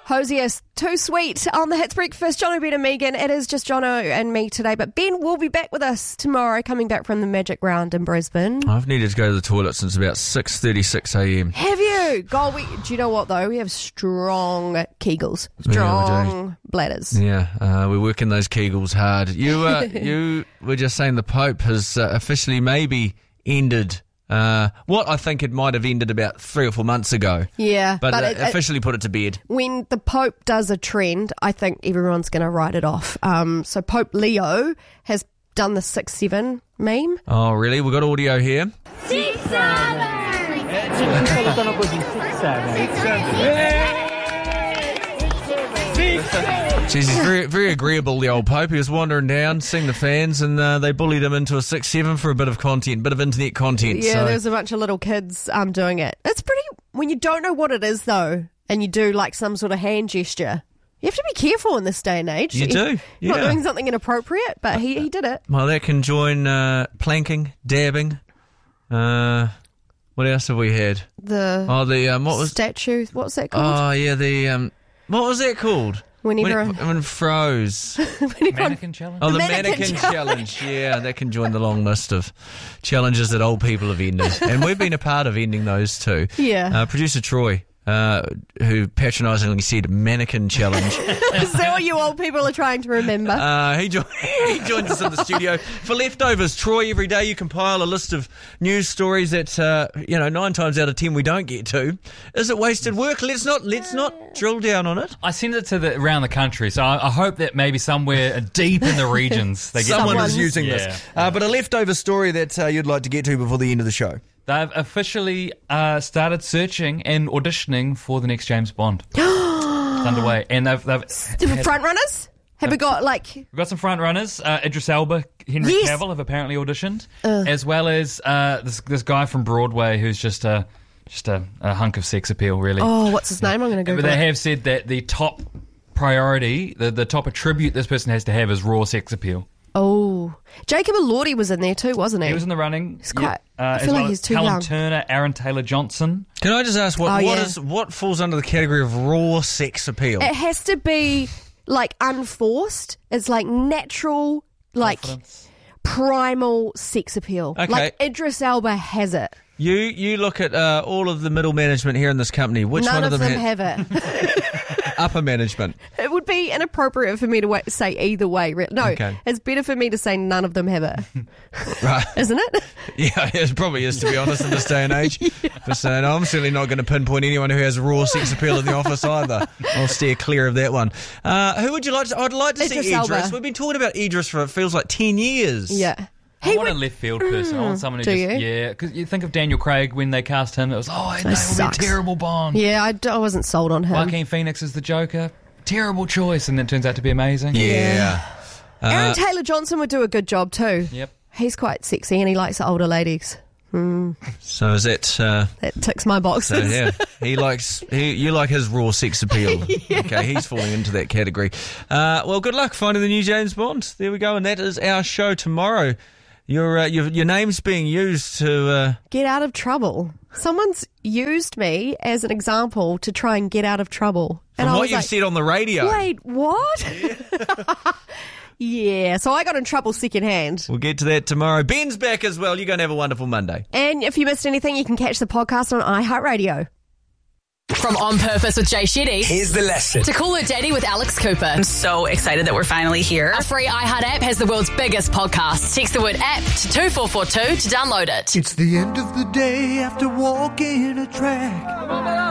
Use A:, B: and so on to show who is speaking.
A: Hosier, Too Sweet on the Hits Breakfast. Jono, Ben and Megan. It is just Jono and me today, but Ben will be back with us tomorrow, coming back from the Magic Round in Brisbane.
B: I've needed to go to the toilet since about 6:36 a.m.
A: Have you? God, do you know what though? We have strong Kegels, strong bladders.
B: Yeah, we're working those Kegels hard. You were just saying the Pope has officially maybe ended what I think it might have ended about 3 or 4 months ago.
A: Yeah.
B: But officially put it to bed.
A: When the Pope does a trend, I think everyone's going to write it off. So Pope Leo has done the 6-7 meme.
B: Oh, really? We've got audio here.
C: 6-7!
B: Jeez, he's very, very agreeable, the old Pope. He was wandering down, seeing the fans, and they bullied him into a 6-7 for a bit of content, bit of internet content.
A: Yeah, there's a bunch of little kids doing it. It's pretty, when you don't know what it is, though, and you do like some sort of hand gesture, you have to be careful in this day and age.
B: You do, yeah.
A: Not doing something inappropriate, but he did it.
B: Well, that can join planking, dabbing. What else have we had?
A: What was statue? What's that called?
B: Oh, yeah, what was that called? When it froze.
D: Mannequin challenge?
B: Oh, the mannequin challenge. Yeah, that can join the long list of challenges that old people have ended. And we've been a part of ending those too.
A: Yeah.
B: Producer Troy, who patronisingly said mannequin challenge.
A: Is that what you old people are trying to remember?
B: He joins us in the studio for Leftovers. Troy, every day you compile a list of news stories that 9 times out of 10 we don't get to. Is it wasted work? Let's not drill down on it.
D: I send it to around the country, so I hope that maybe somewhere deep in the regions
B: someone is using this. But a leftover story that you'd like to get to before the end of the show.
D: They've officially started searching and auditioning for the next James Bond. It's underway, and they've
A: front runners. Have we got
D: We've got some front runners. Idris Elba, Henry Cavill have apparently auditioned, as well as this guy from Broadway who's just a hunk of sex appeal, really.
A: Oh, what's his name? I'm going to go.
D: But they have said that the top priority, the top attribute this person has to have is raw sex appeal.
A: Oh, Jacob Elordi was in there too, wasn't he?
D: He was in the running.
A: He's quite. I feel like he's too
D: Helen
A: young.
D: Turner, Aaron Taylor-Johnson.
B: Can I just ask what falls under the category of raw sex appeal?
A: It has to be like unforced. It's like natural, like
D: Confidence.
A: Primal sex appeal.
B: Okay.
A: Like Idris Elba has it.
B: You look at all of the middle management here in this company. Which
A: None
B: one
A: of them
B: have
A: it.
B: upper management?
A: It would be inappropriate for me to say either way. No,
B: Okay.
A: It's better for me to say none of them have it.
B: Right.
A: Isn't it?
B: Yeah, it probably is, to be honest, in this day and age. But I'm certainly not going to pinpoint anyone who has raw sex appeal in the office either. I'll steer clear of that one. Who would you like to... I'd like to see
A: Idris
B: Idris.
A: Elba.
B: We've been talking about Idris for, it feels like 10 years.
A: Yeah.
D: I want a left field person. I want someone who
A: Do
D: just...
A: you?
D: Yeah, because you think of Daniel Craig when they cast him, it was, they will be a
A: sucks.
D: terrible Bond.
A: Yeah, I wasn't sold on him.
D: Joaquin Phoenix is the Joker. Terrible choice, and then it turns out to be amazing.
B: Yeah.
A: Aaron Taylor-Johnson would do a good job too.
D: Yep.
A: He's quite sexy and he likes the older ladies.
B: So is that...
A: That ticks my boxes.
B: yeah, you like his raw sex appeal. Okay, he's falling into that category. Well, good luck finding the new James Bond. There we go, and that is our show tomorrow. Your name's being used to
A: Get out of trouble. Someone's used me as an example to try and get out of trouble. And
B: from
A: I
B: what
A: was
B: you've
A: like,
B: said on the radio.
A: Wait, what? Yeah, so I got in trouble secondhand.
B: We'll get to that tomorrow. Ben's back as well. You're going to have a wonderful Monday.
A: And if you missed anything, you can catch the podcast on iHeartRadio.
E: From On Purpose with Jay Shetty.
F: Here's the lesson.
E: To Call Her Daddy with Alex Cooper.
G: I'm so excited that we're finally here.
E: A free iHeart app has the world's biggest podcast. Text the word app to 2442 to download it.
F: It's the end of the day after walking a track.